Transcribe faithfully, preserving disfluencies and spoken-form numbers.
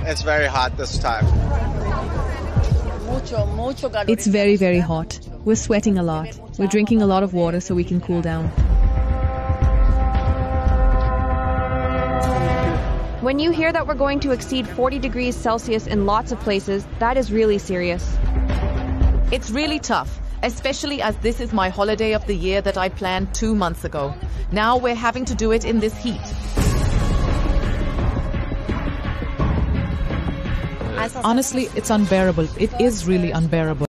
It's very hot this time. It's very, very hot. We're sweating a lot. We're drinking a lot of water so we can cool down. When you hear that we're going to exceed forty degrees Celsius in lots of places, that is really serious. It's really tough, especially as this is my holiday of the year that I planned two months ago. Now we're having to do it in this heat. Honestly, it's unbearable. It is really unbearable.